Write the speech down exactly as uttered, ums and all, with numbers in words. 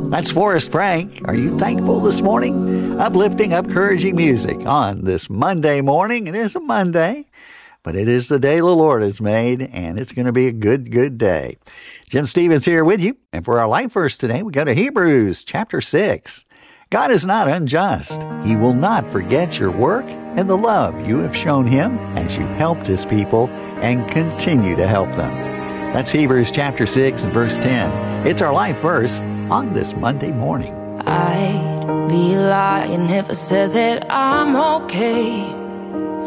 That's Forrest Frank. Are you thankful this morning? Uplifting, encouraging music on this Monday morning. It is a Monday, but it is the day the Lord has made, and it's going to be a good, good day. Jim Stevens here with you, and for our life verse today, we go to Hebrews chapter six. God is not unjust. He will not forget your work and the love you have shown him as you've helped his people and continue to help them. That's Hebrews chapter six and verse ten. It's our life verse on this Monday morning. I'd be lying if I said that I'm okay